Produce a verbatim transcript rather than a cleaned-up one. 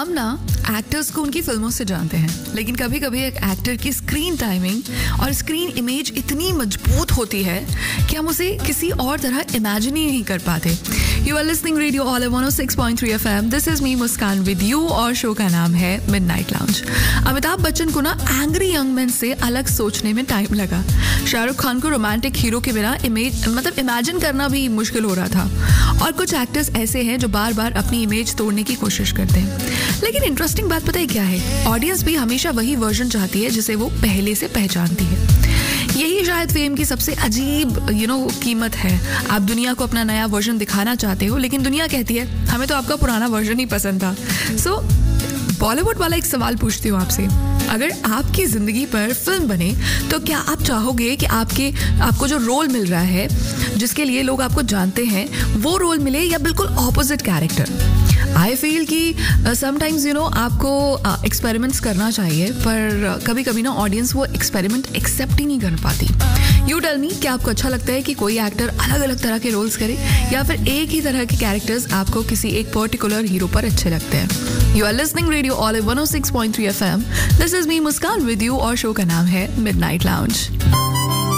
हम ना एक्टर्स को उनकी फिल्मों से जानते हैं, लेकिन कभी कभी एक एक्टर की स्क्रीन टाइमिंग और स्क्रीन इमेज इतनी मजबूत होती है कि हम उसे किसी और तरह इमेजिन ही नहीं कर पाते। You are listening radio all one O six point three F M. This is me Muskan with you और शो का नाम है मिडनाइट लाउंज। अमिताभ बच्चन को ना एंग्री यंग मैन से अलग सोचने में टाइम लगा। शाहरुख खान को रोमांटिक हीरो के बिना इमेज मतलब इमेजिन करना भी मुश्किल हो रहा था। और कुछ एक्टर्स ऐसे हैं जो बार बार अपनी इमेज तोड़ने की कोशिश करते हैं। लेकिन इंटरेस्टिंग बात पता है क्या है? ऑडियंस भी हमेशा वही वर्जन चाहती है जिसे वो पहले से पहचानती है। यही शायद फेम की सबसे अजीब यू नो कीमत है। आप दुनिया को अपना नया वर्जन दिखाना चाहते हो, लेकिन दुनिया कहती है हमें तो आपका पुराना वर्जन ही पसंद था। सो बॉलीवुड वाला एक सवाल पूछती हूँ आपसे, अगर आपकी जिंदगी पर फिल्म बने तो क्या आप चाहोगे कि आपके आपको जो रोल मिल रहा है, जिसके लिए लोग आपको जानते हैं, वो रोल मिले या बिल्कुल ऑपोजिट कैरेक्टर? आई फील कि समटाइम्स यू नो आपको एक्सपेरिमेंट्स uh, करना चाहिए, पर कभी कभी ना ऑडियंस वो एक्सपेरिमेंट एक्सेप्ट ही नहीं कर पाती। यू टेल मी, क्या आपको अच्छा लगता है कि कोई एक्टर अलग अलग तरह के रोल्स करे, या फिर एक ही तरह के कैरेक्टर्स आपको किसी एक पर्टिकुलर हीरो पर अच्छे लगते हैं? You are listening radio all one O six point three F M. This is me Muskan with you और शो का नाम है मिडनाइट लाउंज।